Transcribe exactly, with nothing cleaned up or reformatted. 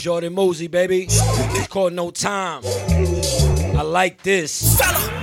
Jordan Mosey, baby. It's called No Time. I like this.